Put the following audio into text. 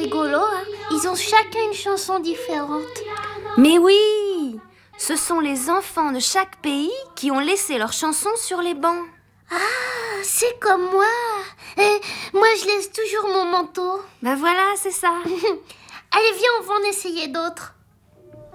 rigolo, hein. Ils ont chacun une chanson différente. Mais oui, ce sont les enfants de chaque pays qui ont laissé leurs chansons sur les bancs. Ah, c'est comme moi. Moi, je laisse toujours mon manteau. Voilà, c'est ça. Allez, viens, on va en essayer d'autres.